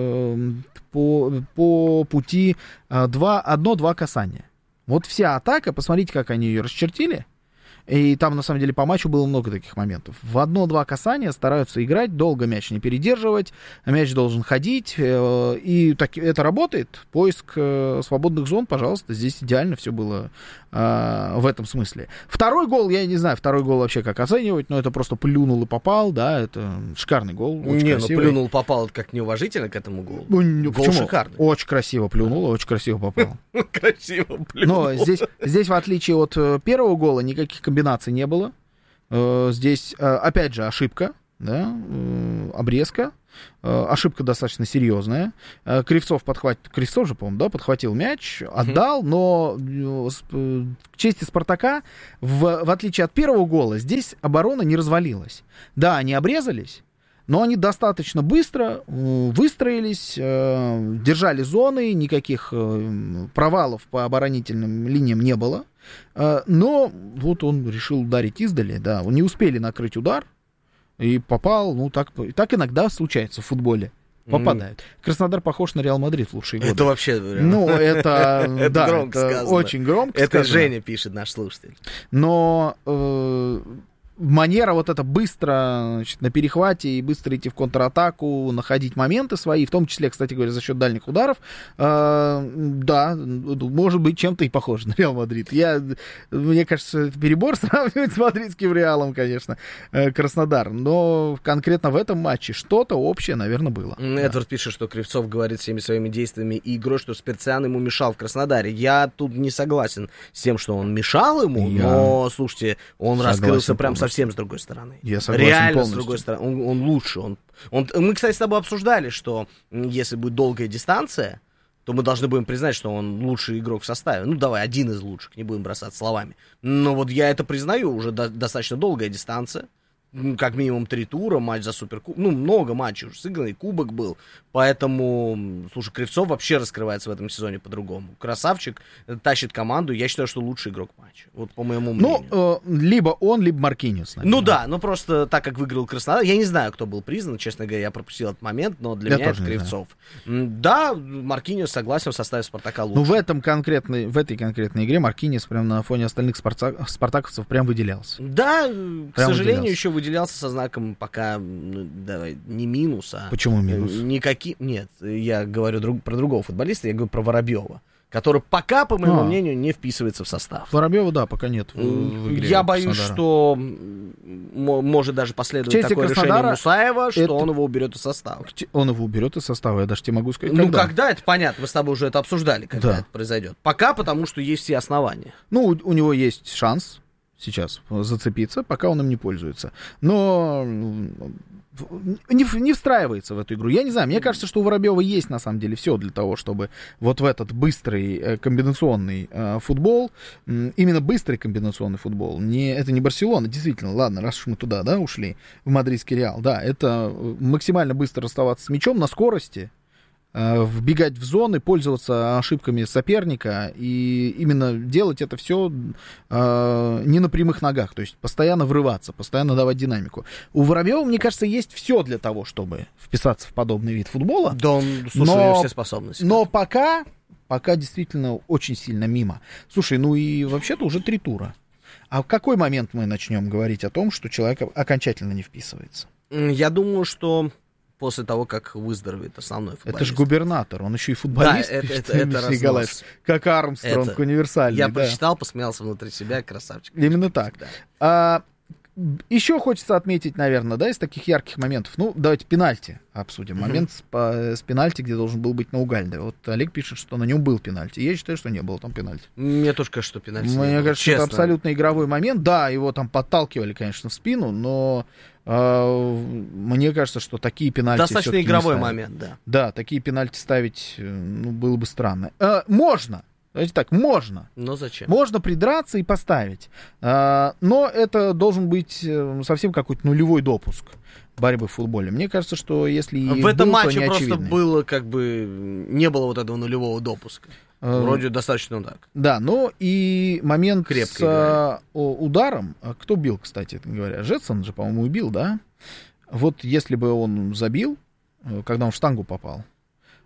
по пути 1-2 касания. Вот вся атака, посмотрите, как они ее расчертили. И там, на самом деле, по матчу было много таких моментов. В 1-2 касания стараются играть, долго мяч не передерживать, мяч должен ходить, и так, это работает. Поиск свободных зон, пожалуйста, здесь идеально все было в этом смысле. Второй гол, я не знаю, второй гол вообще как оценивать, но это просто плюнул и попал, да, это шикарный гол, очень красивый. Ну плюнул, попал, это как неуважительно к этому голу. Ну, гол шикарный. Очень красиво плюнул, очень красиво попал. Красиво плюнул. Но здесь, в отличие от первого гола, никаких комбинаций не было. Здесь, опять же, ошибка, да, обрезка. Ошибка достаточно серьезная. Кривцов, же, по-моему, да, подхватил мяч, отдал, но к чести Спартака, в отличие от первого гола, здесь оборона не развалилась. Да, они обрезались, но они достаточно быстро выстроились, держали зоны, никаких провалов по оборонительным линиям не было. Но вот он решил ударить издали, да, не успели накрыть удар. И попал, ну, так иногда случается в футболе. Попадает. Краснодар похож на Реал Мадрид в лучшие годы. Это вообще... Ну, это... Это громко сказано. Очень громко сказано. Это сказано. Женя пишет, наш слушатель. Но манера вот эта быстро, значит, на перехвате и быстро идти в контратаку, находить моменты свои, в том числе, кстати говоря, за счет дальних ударов, да, может быть, чем-то и похож на Реал Мадрид. Мне кажется, это перебор сравнивать с мадридским Реалом, конечно, Краснодар. Но конкретно в этом матче что-то общее, наверное, было. Эдвард пишет, что Кривцов говорит всеми своими действиями и игрой, что Спирциан ему мешал в Краснодаре. Я тут не согласен с тем, что он мешал ему, но, слушайте, он раскрылся прям совсем с другой стороны. Я согласен реально полностью. С другой стороны. Он лучше. Мы, кстати, с тобой обсуждали, что если будет долгая дистанция, то мы должны будем признать, что он лучший игрок в составе. Ну, давай, один из лучших, не будем бросаться словами. Но вот я это признаю, уже достаточно долгая дистанция. Как минимум 3 тура, матч за суперкубок. Ну, много матчей уже сыграно, и кубок был. Поэтому, слушай, Кривцов вообще раскрывается в этом сезоне по-другому. Красавчик, тащит команду. Я считаю, что лучший игрок матча. Вот по моему мнению. Ну, либо он, либо Маркиньос. Ну да, но просто так как выиграл Краснодар, я не знаю, кто был признан, честно говоря, я пропустил этот момент, но для меня это Кривцов. Да, Маркиньос, согласен, в составе Спартака лучше. Ну, в этой конкретной игре Маркиньос прям на фоне остальных спартаковцев прям выделялся. Да, к сожалению, еще выделялся со знаком пока, давай, не минус, а... Почему минус? Нет, я говорю про другого футболиста, я говорю про Воробьева, который пока, по моему мнению, не вписывается в состав. Воробьева, да, пока нет в игре. Я боюсь, что может даже последовать такое решение Мусаева, что он его уберет из состава. Он его уберет из состава, я даже тебе могу сказать, когда. Ну, когда, это понятно, мы с тобой уже это обсуждали, когда это произойдет. Пока, потому что есть все основания. Ну, у него есть шанс сейчас зацепиться, пока он им не пользуется. Но не встраивается в эту игру. Я не знаю, мне кажется, что у Воробьева есть на самом деле все для того, чтобы вот в этот быстрый комбинационный футбол, именно быстрый комбинационный футбол, это не Барселона, действительно, ладно, раз уж мы туда, да, ушли, в мадридский Реал, да, это максимально быстро расставаться с мячом на скорости, вбегать в зоны, пользоваться ошибками соперника и именно делать это все не на прямых ногах, то есть постоянно врываться, постоянно давать динамику. У Воробьева, мне кажется, есть все для того, чтобы вписаться в подобный вид футбола. Да, он, слушай, у него все способности. Но пока действительно очень сильно мимо. Слушай, ну и вообще-то уже 3 тура. А в какой момент мы начнем говорить о том, что человек окончательно не вписывается? Я думаю, что после того, как выздоровеет основной футболист. Это же губернатор, он еще и футболист. Да, это разнос. Как Армстронг, универсальный. Я прочитал, посмеялся внутри себя, красавчик. Именно так. Да. Еще хочется отметить, наверное, да, из таких ярких моментов. Ну, давайте пенальти обсудим. Момент с пенальти, где должен был быть Наугальде. Вот Олег пишет, что на нем был пенальти. Я считаю, что не было там пенальти. Мне тоже кажется, что пенальти не было. Мне кажется, что это абсолютно игровой момент. Да, его там подталкивали, конечно, в спину, но мне кажется, что такие пенальти достаточно игровой момент, да. Да, такие пенальти ставить было бы странно. Можно. Давайте так, можно. Но зачем? Можно придраться и поставить. Но это должен быть совсем какой-то нулевой допуск борьбы в футболе. Мне кажется, что если в этом матче просто было не было вот этого нулевого допуска. Вроде достаточно так. Да, но и момент с ударом. Кто бил, кстати говоря? Жетсон же, по-моему, убил, да? Вот если бы он забил, когда он в штангу попал,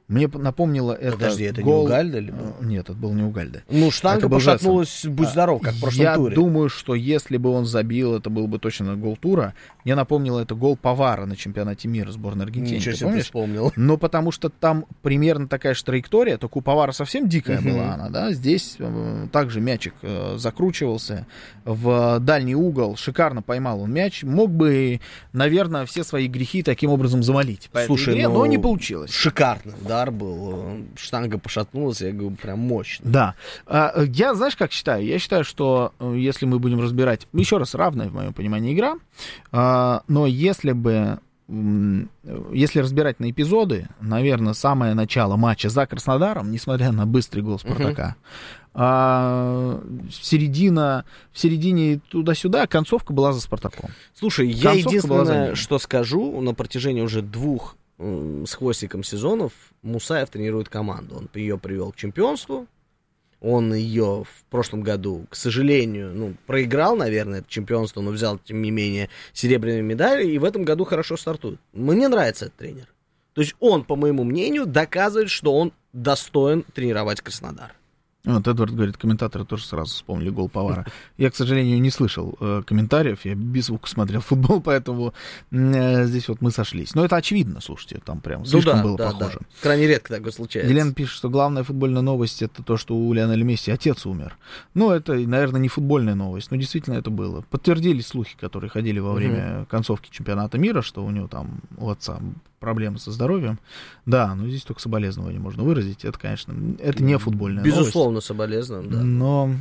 Мне напомнило это Подожди, это гол... не Угальда ли был? Нет, это был не Угальда. Ну, штанга пошатнулась, будь здоров, как в прошлом туре. Я думаю, что если бы он забил, это был бы точно гол тура. Мне напомнило это гол Павара на чемпионате мира сборной Аргентины. Ничего себе, ты вспомнил. Ну, потому что там примерно такая же траектория, только у Павара совсем дикая была она, да. Здесь также мячик закручивался в дальний угол, шикарно поймал он мяч. Мог бы, наверное, все свои грехи таким образом замолить. Слушай, игре, но не получилось. Шикарный удар был. Штанга пошатнулась, я говорю, прям мощно. Да. Я, знаешь, как считаю? Я считаю, что если мы будем разбирать, еще раз, равная, в моем понимании, игра, но если разбирать на эпизоды, наверное, самое начало матча за Краснодаром, несмотря на быстрый гол Спартака, в середине туда-сюда концовка была за Спартаком. Слушай, я единственное, что скажу, на протяжении уже 2 с хвостиком сезонов Мусаев тренирует команду. Он ее привел к чемпионству. Он ее в прошлом году, к сожалению, проиграл, наверное, это чемпионство, но взял, тем не менее, серебряные медали, и в этом году хорошо стартует. Мне нравится этот тренер. То есть он, по моему мнению, доказывает, что он достоин тренировать Краснодар. Вот Эдвард говорит, комментаторы тоже сразу вспомнили гол Павара. Я, к сожалению, не слышал комментариев, я без звука смотрел футбол, поэтому здесь вот мы сошлись. Но это очевидно, слушайте, там прям слишком было похоже. Да. Крайне редко такое случается. Елена пишет, что главная футбольная новость — это то, что у Лионеля Месси отец умер. Ну, это, наверное, не футбольная новость, но действительно это было. Подтвердились слухи, которые ходили во время концовки чемпионата мира, что у него там, у отца проблемы со здоровьем. Да, но здесь только соболезнования можно выразить. Это, конечно, это не футбольная новость. Безусловно, соболезнования, да.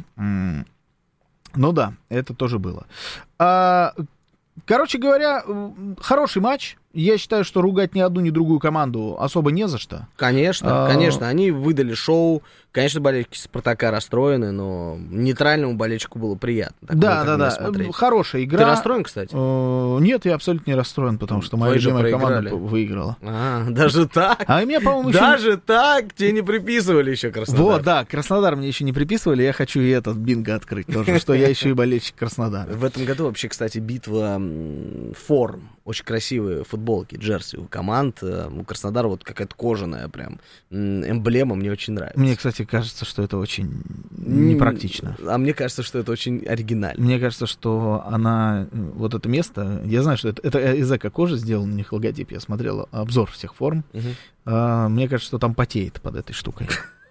Но да, это тоже было. Короче говоря, хороший матч. Я считаю, что ругать ни одну, ни другую команду особо не за что. Конечно, конечно. Они выдали шоу. Конечно, болельщики Спартака расстроены, но нейтральному болельщику было приятно. Да. Хорошая игра. Ты расстроен, кстати? Нет, я абсолютно не расстроен, потому что моя любимая команда выиграла. Даже так? А мне, по-моему, даже так? Тебе не приписывали еще Краснодар? Вот, да, Краснодар мне еще не приписывали, я хочу и этот бинго открыть тоже, что я еще и болельщик Краснодара. В этом году вообще, кстати, битва форм. Очень красивые футболки, джерси у команд. У Краснодара вот какая-то кожаная прям эмблема, мне очень нравится. Мне, кстати, кажется, что это очень непрактично. А мне кажется, что это очень оригинально. Мне кажется, что она, вот это место, я знаю, что это из эко-кожи сделан у них логотип, я смотрел обзор всех форм. Мне кажется, что там потеет под этой штукой.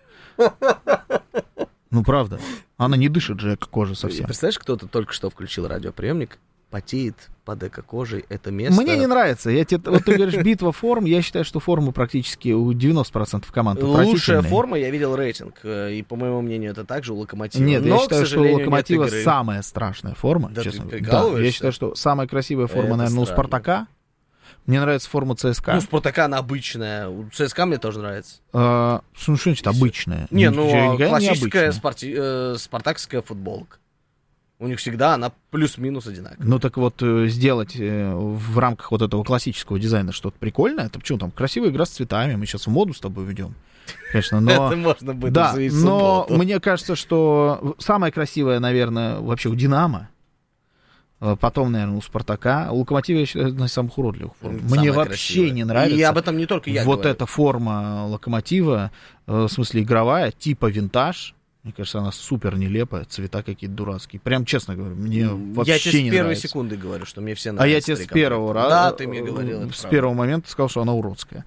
Ну, правда. Она не дышит же эко-кожей совсем. Представляешь, кто-то только что включил радиоприемник, потеет под эко-кожей это место. Мне не нравится. Вот ты говоришь, битва форм. Я считаю, что формы практически у 90% команд отвратительные. Лучшая форма, я видел рейтинг. И, по моему мнению, это также у Локомотива. Нет, я считаю, что у Локомотива самая страшная форма. Да, честно. ты прикалываешься? Да, я считаю, что самая красивая форма, наверное, у Спартака. Мне нравится форма ЦСКА. Ну, Спартака она обычная. У ЦСКА мне тоже нравится. Ну, что значит обычная? Не, классическая спартаковская футболка. У них всегда она плюс-минус одинаковая. Ну так вот, сделать в рамках вот этого классического дизайна что-то прикольное, это почему там красивая игра с цветами, мы сейчас в моду с тобой ведем. Конечно, но... Это можно будет да, но мне кажется, что самое красивое, наверное, вообще у «Динамо», потом, наверное, у «Спартака», у «Локомотива» я считаю, одна из самых уродливых форм. Мне вообще не нравится. И об этом не только я вот говорю. эта форма «Локомотива», в смысле игровая, типа винтаж. Мне кажется, она супер нелепая, цвета какие-то дурацкие. Прям честно говорю, мне вообще не нравится. Я тебе с первой секунды говорю, что мне все нравятся. А я тебе с первого раза, да, ты мне говорил, с первого момента сказал, что она уродская.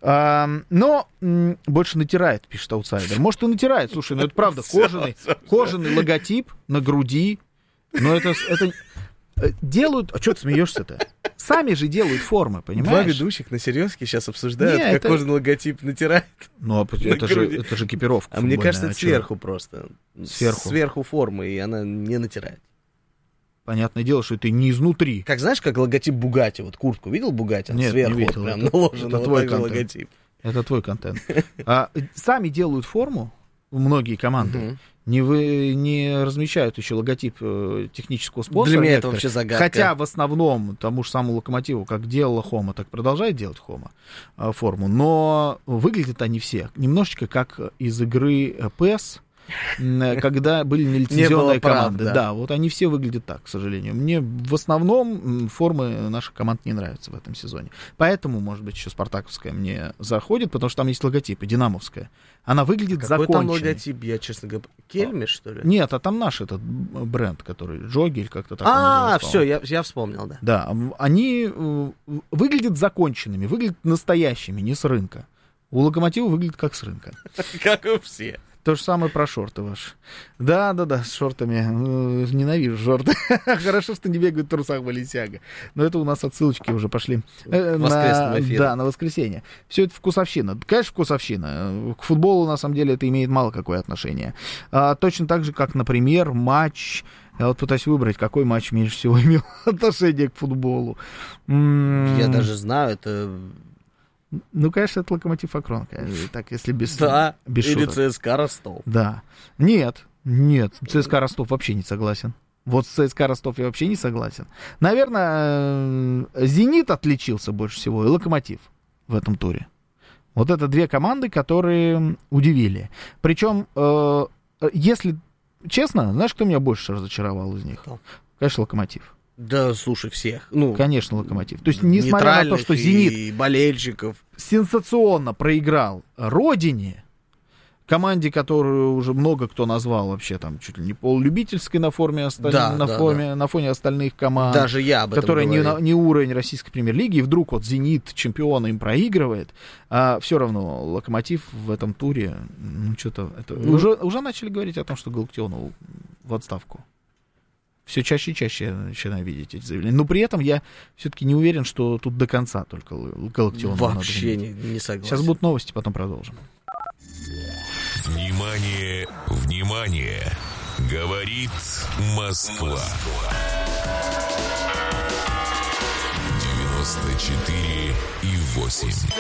Но больше натирает, пишет аутсайдер. Может, и натирает, слушай, ну это правда, кожаный логотип на груди. Но это делают... А что ты смеешься-то? Сами же делают формы, понимаешь? Два ведущих на серьезке сейчас обсуждают, как кожаный логотип натирает. Ну, это же экипировка. А мне кажется, это сверху просто. Сверху формы, и она не натирает. Понятное дело, что это не изнутри. Как знаешь, как логотип Бугатти. Вот куртку видел Бугатти? Нет, сверху не видел. Прям наложен это вот твой такой контент. логотип. Это твой контент. Сами делают форму, многие команды. Не размещают еще логотип технического спонсора. Для меня это вообще загадка. Хотя в основном тому же самому Локомотиву, как делала Хома, так продолжает делать Хома форму. Но выглядят они все немножечко как из игры PES, когда были нелицензионные команды. Прав, да, вот они все выглядят так, к сожалению. Мне в основном формы наших команд не нравятся в этом сезоне. Поэтому, может быть, еще спартаковская мне заходит, потому что там есть логотип, и динамовская. Она выглядит законченной. Какой там логотип, я, честно говоря, Кельми, что ли? Нет, а там наш этот бренд, который Джоги или как-то так. Все, я вспомнил, да. Да, они выглядят законченными, выглядят настоящими, не с рынка. У Локомотива выглядит как с рынка. Как и все. То же самое про шорты ваши. Да, с шортами. Ненавижу шорты. Хорошо, что не бегают в трусах Баленсиага. Но это у нас отсылочки уже пошли. Воскресный эфир. Да, на воскресенье. Все это вкусовщина. Конечно, вкусовщина. К футболу, на самом деле, это имеет мало какое отношение. Точно так же, как, например, матч... Я вот пытаюсь выбрать, какой матч меньше всего имел отношение к футболу. Я даже знаю, это... Ну, конечно, это Локомотив Акронка. Так, если без или шуток. ЦСКА Ростов. Да. Нет, ЦСКА Ростов вообще не согласен. Вот с ЦСКА Ростов я вообще не согласен. Наверное, «Зенит» отличился больше всего, и «Локомотив» в этом туре. Вот это две команды, которые удивили. Причем, если честно, знаешь, кто меня больше разочаровал из них? Конечно, «Локомотив». Да, слушай, всех. Конечно, «Локомотив». То есть, несмотря на то, что «Зенит» и болельщиков сенсационно проиграл «Родине», команде, которую уже много кто назвал вообще там чуть ли не полулюбительской на фоне остальных команд. Даже я об этом которая говорил. не уровень российской премьер-лиги, и вдруг вот «Зенит», чемпион, им проигрывает, а все равно «Локомотив» в этом туре, уже начали говорить о том, что Галактионов в отставку. Все чаще и чаще я начинаю видеть эти заявления. Но при этом я все-таки не уверен, что тут до конца только Галактионов. Вообще не согласен. Сейчас будут новости, потом продолжим. Внимание, внимание! Говорит Москва. 94,8.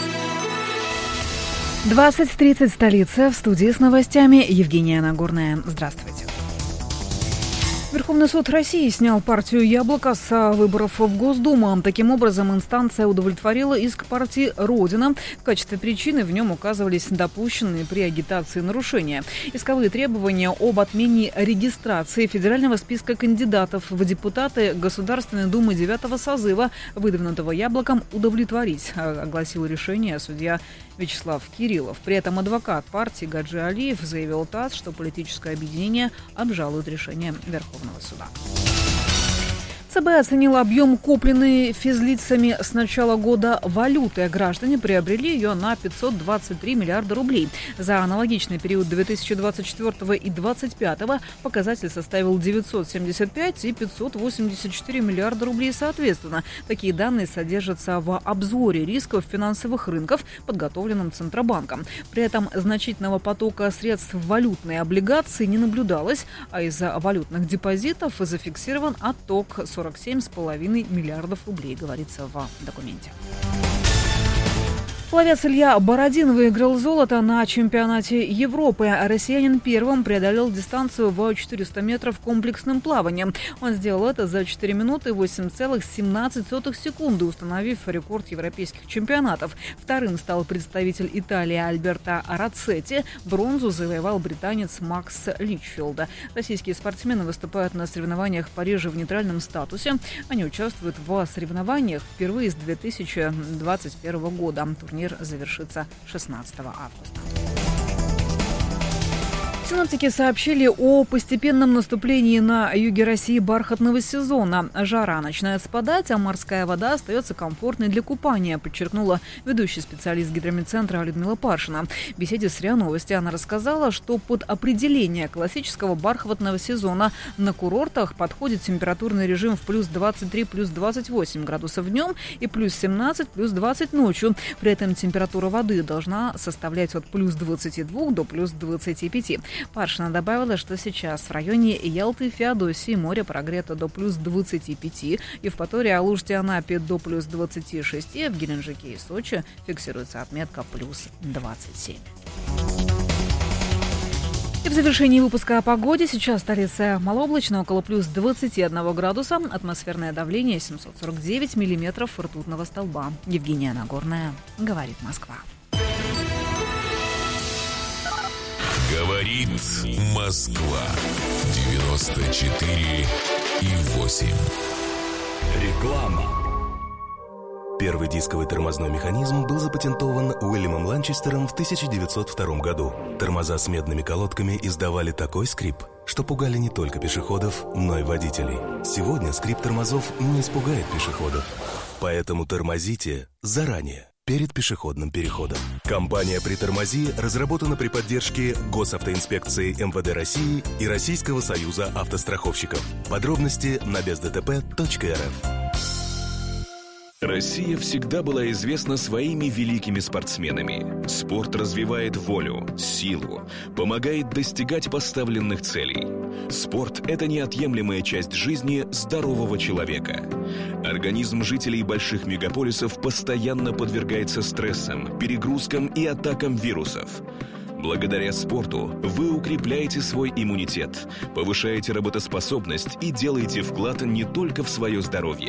20:30 столица. В студии с новостями Евгения Нагорная. Здравствуйте. Верховный суд России снял партию «Яблоко» с выборов в Госдуму. Таким образом, инстанция удовлетворила иск партии «Родина». В качестве причины в нем указывались допущенные при агитации нарушения. Исковые требования об отмене регистрации федерального списка кандидатов в депутаты Государственной Думы 9-го созыва, выдвинутого «Яблоком», удовлетворить, огласил решение судья Вячеслав Кириллов. При этом адвокат партии Гаджи Алиев заявил ТАСС, что политическое объединение обжалует решение Верховного суда. ЦБ оценила объем купленной физлицами с начала года валюты. Граждане приобрели ее на 523 миллиарда рублей. За аналогичный период 2024 и 2025 показатель составил 975 и 584 миллиарда рублей соответственно. Такие данные содержатся в обзоре рисков финансовых рынков, подготовленном Центробанком. При этом значительного потока средств в валютные облигации не наблюдалось, а из-за валютных депозитов зафиксирован отток 47,5 миллиардов рублей, говорится в документе. Пловец Илья Бородин выиграл золото на чемпионате Европы. Россиянин первым преодолел дистанцию в 400 метров комплексным плаванием. Он сделал это за 4 минуты 8,17 секунды, установив рекорд европейских чемпионатов. Вторым стал представитель Италии Альберто Рацетти. Бронзу завоевал британец Макс Личфилд. Российские спортсмены выступают на соревнованиях в Париже в нейтральном статусе. Они участвуют в соревнованиях впервые с 2021 года. Турнир завершится 16 августа. Синоптики сообщили о постепенном наступлении на юге России бархатного сезона. Жара начинает спадать, а морская вода остается комфортной для купания, подчеркнула ведущий специалист гидромедцентра Людмила Паршина. В беседе с РИА Новости она рассказала, что под определение классического бархатного сезона на курортах подходит температурный режим в плюс 23, плюс 28 градусов днем и плюс 17, плюс 20 ночью. При этом температура воды должна составлять от плюс 22 до плюс 25. Паршина добавила, что сейчас в районе Ялты и Феодосии море прогрето до плюс 25, Евпатории, Алуште, Анапе до плюс 26, в Геленджике и Сочи фиксируется отметка плюс 27. И в завершении выпуска о погоде. Сейчас столица малооблачно, около плюс 21 градуса. Атмосферное давление 749 миллиметров ртутного столба. Евгения Нагорная, говорит Москва. Говорит Москва. 94,8. Реклама. Первый дисковый тормозной механизм был запатентован Уильямом Ланчестером в 1902 году. Тормоза с медными колодками издавали такой скрип, что пугали не только пешеходов, но и водителей. Сегодня скрип тормозов не испугает пешеходов. Поэтому тормозите заранее, перед пешеходным переходом. Компания «Притормози» разработана при поддержке Госавтоинспекции МВД России и Российского союза автостраховщиков. Подробности на бездтп.рф. Россия всегда была известна своими великими спортсменами. Спорт развивает волю, силу, помогает достигать поставленных целей. Спорт – это неотъемлемая часть жизни здорового человека. Организм жителей больших мегаполисов постоянно подвергается стрессам, перегрузкам и атакам вирусов. Благодаря спорту вы укрепляете свой иммунитет, повышаете работоспособность и делаете вклад не только в свое здоровье,